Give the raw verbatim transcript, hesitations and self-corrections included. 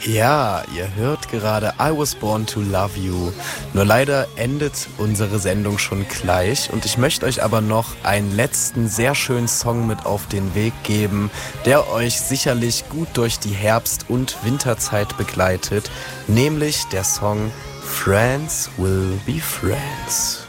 Ja, ihr hört gerade I Was Born to Love You. Nur leider endet unsere Sendung schon gleich und ich möchte euch aber noch einen letzten sehr schönen Song mit auf den Weg geben, der euch sicherlich gut durch die Herbst- und Winterzeit begleitet, nämlich der Song Friends Will Be Friends.